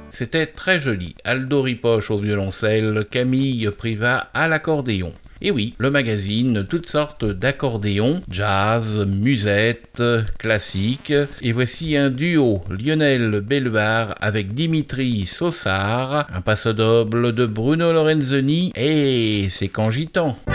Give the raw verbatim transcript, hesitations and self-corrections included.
C'était très joli. Aldo Ripoche au violoncelle, Camille Privat à l'accordéon. Et oui, le magazine, toutes sortes d'accordéons, jazz, musette, classique. Et voici un duo, Lionel Belluard avec Dimitri Sossard, un passo doble de Bruno Lorenzoni, et c'est Cangitan.